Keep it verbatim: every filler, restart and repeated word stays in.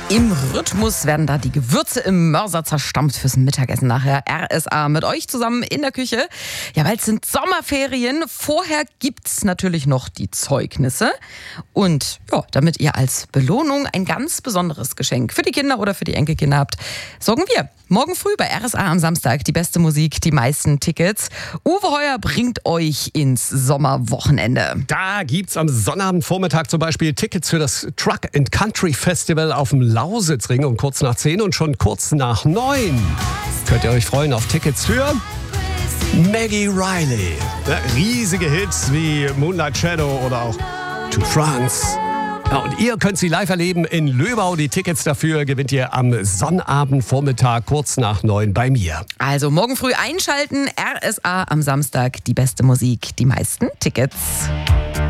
Im Rhythmus werden da die Gewürze im Mörser zerstampft fürs Mittagessen nachher. R S A mit euch zusammen in der Küche. Ja, weil es sind Sommerferien. Vorher gibt's natürlich noch die Zeugnisse. Und ja, damit ihr als Belohnung ein ganz besonderes Geschenk für die Kinder oder für die Enkelkinder habt, sorgen wir morgen früh bei R S A am Samstag die beste Musik, die meisten Tickets. Uwe Heuer bringt euch ins Sommerwochenende. Da gibt's am Sonnabendvormittag zum Beispiel Tickets für das Truck and Country Festival auf dem Lausitzring um kurz nach zehn und schon kurz nach neun. Könnt ihr euch freuen auf Tickets für Maggie Riley. Ja, riesige Hits wie Moonlight Shadow oder auch To France. Ja, und ihr könnt sie live erleben in Löbau. Die Tickets dafür gewinnt ihr am Sonnabendvormittag kurz nach neun bei mir. Also morgen früh einschalten, R S A am Samstag, die beste Musik, die meisten Tickets.